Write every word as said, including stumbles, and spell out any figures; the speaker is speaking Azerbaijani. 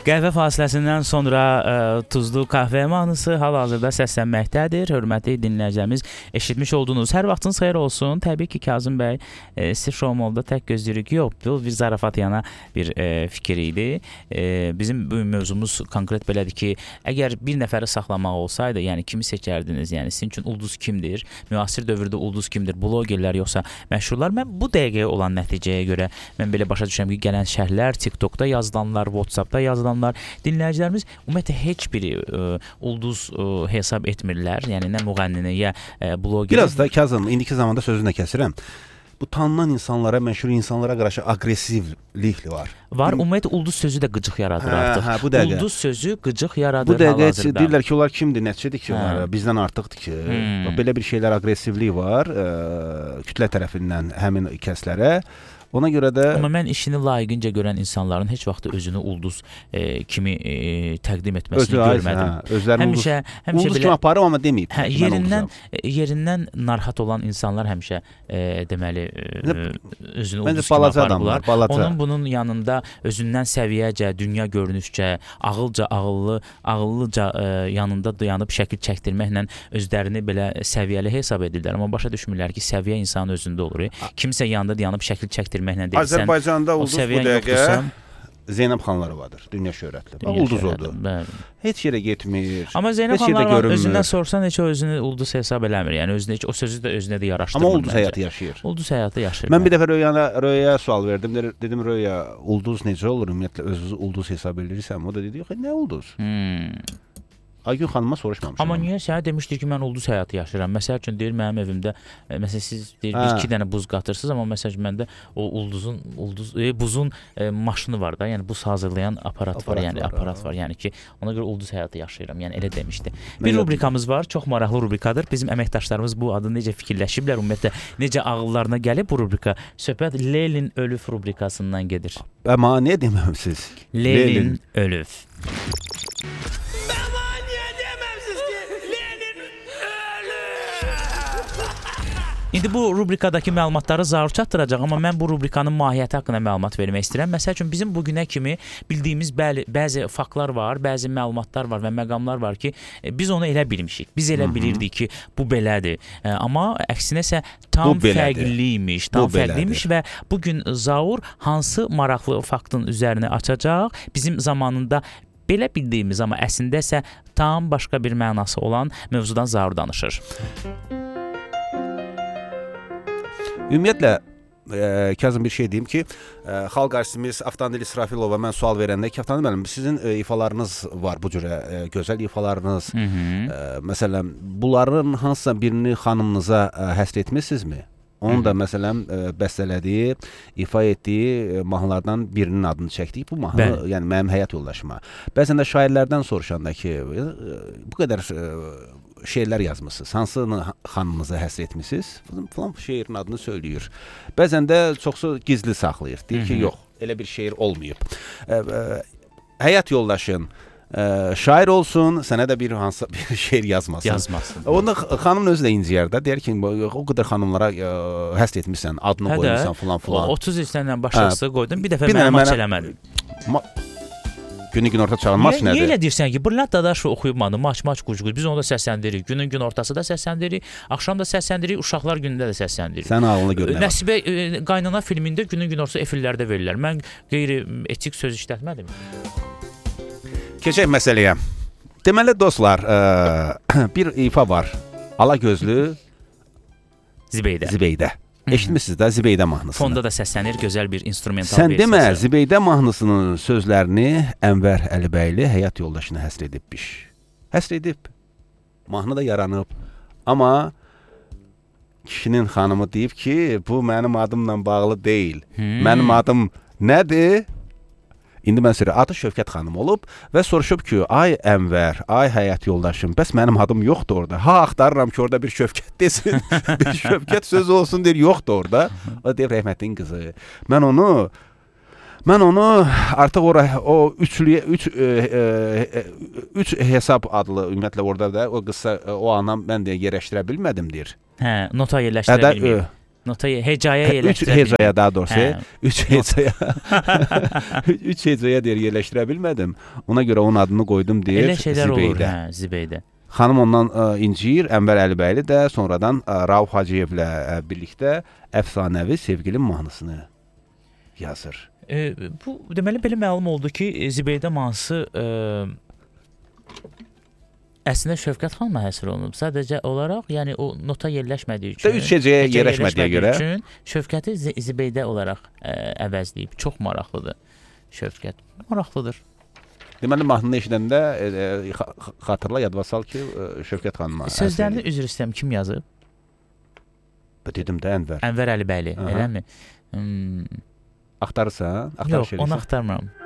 Qəhvə fasiləsindən sonra ə, tuzlu qəhvə mahnısı hal-hazırda səslənməkdədir. Hörmətli dinləyicilərimiz, eşitmiş olduğunuz hər vaxtınız xeyir olsun. Təbii ki, Kazım bəy, e, siz Showmolda tək gözləyirik yox. Bu bir zarafat yana bir e, fikir idi. E, bizim bu mövzumuz konkret belədir ki, əgər bir nəfəri saxlamaq olsaydı, yəni kimi seçərdiniz? Yəni sizin üçün ulduz kimdir? Müasir dövrdə ulduz kimdir? Blogerlər yoxsa məşhurlar? Mən bu dəqiqəyə olan nəticəyə görə mən belə başa düşürəm ki, gələn şərhlər, TikTokda yazılanlar, WhatsAppda yazılanlar, dinləyicilərimiz ümumiyyətlə heç biri ə, ulduz ə, hesab etmirlər. Yəni nə müğənnini, ya ə, blogeri. Biraz da Kazım, indiki zamanda sözünə kəsirəm. Bu tanınan insanlara, məşhur insanlara qarşı aqressivlik var. Var, ümumiyyətlə ulduz sözü də qıcıq yaradır hə, artıq. Hə, bu dəqiqə. Ulduz sözü qıcıq yaradır. Bu dəqiqə deyirlər ki, onlar kimdir, nəticədir ki, hə. onlar bizdən artıqdır ki. Hmm. Belə bir şeylər, aqressivlik var ə, kütlə tərəfindən həmin kəslərə. Ona görə də... Amma mən işini layiqincə görən insanların heç vaxt özünü ulduz e, kimi e, təqdim etməsini Özü görmədim. Hə, özlərini həmişə, ulduz, həmişə ulduz belə, kimi aparır, amma deməyib. Hə, yerindən, yerindən narahat olan insanlar həmişə e, deməli e, özünü ulduz kimi aparırlar. Balaca. Onun bunun yanında özündən səviyyəcə, dünya görünüşcə, ağılca, ağıllı, ağıllıca e, yanında dayanıb şəkil çəkdirməklə özlərini belə səviyyəli hesab edirlər. Amma başa düşmürlər ki, səviyyə insanın özündə olur. Kimsə yanında dayanıb şəkil çəkdirməklə deyirsən, Azərbaycanda ulduz bu dəqiqə yoxdursa, Zeynəb xanları vardır, dünya şöhrətli. Ulduz oldu. Bəli. Heç yerə getmir. Amma Zeynəb xanlar özündən sorsan heç o özünü ulduz hesab eləmir. Yəni özünə heç o sözü də özünə də yaraşdırmır. Amma ulduz həyatı yaşayır. Ulduz həyatı yaşayır. Mən bir dəfə Röyana, Röyaya sual verdim. Dedim Röya, ulduz necə olur? Ümumiyyətlə özünüzü ulduz hesab edirsən. O da dedi, yox, nə ulduz? Hmm. Aygün xanıma soruşmamışam. Amma niyə sənə demişdir ki, mən ulduz həyatı yaşayıram? Məsəl üçün deyir, mənim evimdə, e, məsələn siz deyir, bir iki dənə buz qatırsınız, amma məsəl üçün məndə o ulduzun, ulduz, e, buzun e, maşını var da, yəni buz hazırlayan aparat, aparat var, yəni var, aparat ha. var, yəni ki, ona görə ulduz həyatı yaşayıram, yəni elə demişdi. Bir rubrikamız var, çox maraqlı rubrikadır. Bizim əməkdaşlarımız bu adı necə fikirləşiblər, ümumiyyətlə necə ağıllarına gəlib bu rubrika. Söhbət Lelin Ölüf rubrikasından gedir. Amma nə deməmisiz? Lelin Ölüf. İndi bu rubrikadakı məlumatları Zaur çatdıracaq, amma mən bu rubrikanın mahiyyəti haqqında məlumat vermək istəyirəm. Məsəl üçün bizim bu günə kimi bildiyimiz bəli, bəzi faktlar var, bəzi məlumatlar var və məqamlar var ki, biz onu elə bilmişik. Biz elə bilirdik ki, bu belədir. Amma əksinə isə tam fərqliymiş, tam fərqliymiş və bu gün Zaur hansı maraqlı faktın üzərini açacaq? Bizim zamanında belə bildiyimiz, amma əslində isə tam başqa bir mənası olan mövzudan Zaur danışır. Ümumiyyətlə, e, Kazım bir şey deyim ki, e, xalq artistimiz Avtandil İsrafilova mən sual verəndə ki, Avtandil müəllim, sizin e, ifalarınız var bu cürə, e, gözəl ifalarınız. Hı -hı. E, məsələn, bunların hansısa birini xanımınıza e, həsr etmişsinizmi? Onun da məsələn e, bəstələdiyi, ifa etdiyi e, mahnılardan birinin adını çəkdik. Bu mahnı, Bəli. yəni mənim həyat yoldaşıma. Bəzən də şairlərdən soruşanda ki, e, bu qədər e, şeirlər yazmısınız, hansını xanımınıza həsr etmişsiniz? Falan şeirin adını söyləyir. Bəzən də çoxsu gizli saxlayır. Deyir ki, yox, elə bir şeir olmayıb. E, e, həyat yoldaşın e, şair olsun, sənə də bir hansı bir şeir yazmasın. Yazmasın. Onda xanımın özü də inciyər də, deyir ki, o qədər xanımlara e, həsr etmişsən, adını Hədə, qoymuşsan falan falan. otuz il səndən başqası qoydun, bir dəfə mənə maç eləmədin. Ma Günün gün orta çağın maç nədir? Niyə elə deyirsən ki, Brilliant Dadaşov oxuyubmadı, maç, maç, quc-quc. Biz onu da səsləndirik. Günün gün ortası da səsləndirik, axşam da səsləndirik, uşaqlar günündə də səsləndirik. Sən ağlını gör. Nəsibə e, qaynana filmində günün gün ortası efirlərdə verirlər. Mən qeyri-etik söz işlətmədim. Keçək məsələyə. Deməli dostlar, ə, bir ifa var. Alagözlü Zibeydə. Zibeydə. Eşitmişsiniz də Zibeydə mahnısını. Fonda da səslənir, gözəl bir instrumental versiyası. Sən demə, versiyası. Zibeydə mahnısının sözlərini Ənvər Əlibəyli həyat yoldaşına həsr edibmiş. Həsr edib. Mahnı da yaranıb. Amma kişinin xanımı deyib ki, bu mənim adımla bağlı deyil. Hmm. Mənim adım nədir? İndi mən sürə adı Şövkət xanım olub və soruşub ki, ay Ənvər, ay həyat yoldaşım, bəs mənim adım yoxdur orada. Ha, axtarıram ki, orada bir Şövkət desin, bir Şövkət sözü olsun, deyir, yoxdur orada. O deyir, rəhmətin qızı. Mən onu, mən onu artıq ora, o üçlüyə, üç, e, e, üç hesab adlı, ümumiyyətlə orada da o qısa, o anam mən də yerləşdirə bilmədim, deyir. Hə, nota yerləşdirə bilməyim. Notayı hecaya Üç yerləşdirə hecaya daha doğrusu. Hə. Üç hecaya. Üç hecaya deyir yerləşdirə bilmədim. Ona görə onun adını qoydum deyir Elə şeylər olur, Zibeydə. hə, Zibeydə. Xanım ondan ə, inciyir. Ənvər Əlibəyli də sonradan ə, Rauf Hacıyevlə ə, birlikdə əfsanəvi sevgilim mahnısını yazır. E, bu deməli belə məlum oldu ki, Zibeydə mahnısı e, əslində Şövkət xanıma həsr olunub. Sadəcə olaraq, yəni o nota yerləşmədiyi üçün, Üç hecəyə hecə yerləşmədiyə görə üçün Şövkəti Z- Zibeydə olaraq ə, əvəzləyib. Çox maraqlıdır Şövkət. Maraqlıdır. Deməli mahnını eşidəndə e, e, xatırla, yadva sal ki, e, Şövkət xanıma. Sözlərini üzr istəyirəm, kim yazıb? Dedim də Ənvər. Ənvər Əlibəyli, Aha. eləmi? Hmm. Axtarırsan? Axtarış Yox, onu eləyirsən? axtarmıram.